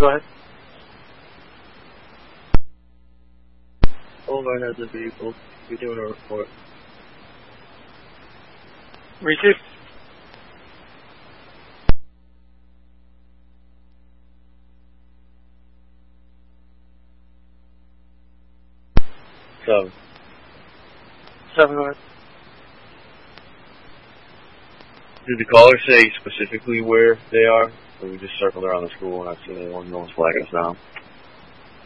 Go ahead. Over has a vehicle. You're doing a report. Receive. So, 7, go ahead. did the caller say specifically where they are? Or we just circled around the school and I've seen anyone no one's flagging us down?